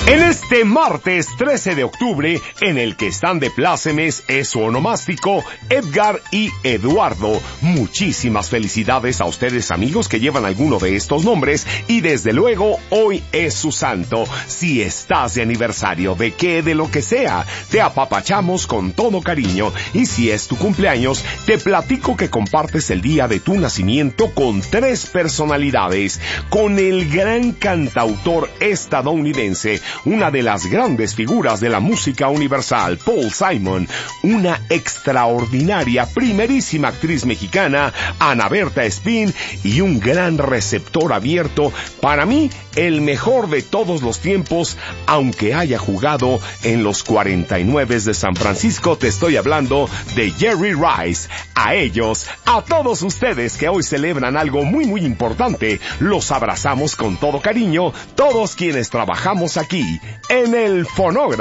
En este martes 13 de octubre, en el que están de plácemes es su onomástico Edgar y Eduardo. Muchísimas felicidades a ustedes, amigos, que llevan alguno de estos nombres, y desde luego hoy es su santo. Si estás de aniversario, de qué, de lo que sea, te apapachamos con todo cariño, y si es tu cumpleaños, te platico que compartes el día de tu nacimiento con 3 personalidades, con el gran cantautor estadounidense, una de las grandes figuras de la música universal, Paul Simon, una extraordinaria primerísima actriz mexicana, Ana Berta Espín, y un gran receptor abierto, para mí el mejor de todos los tiempos, aunque haya jugado en los 49 de San Francisco. Te estoy hablando de Jerry Rice. A ellos, a todos ustedes que hoy celebran algo muy muy importante, los abrazamos con todo cariño, todos quienes trabajamos aquí en el fonógrafo.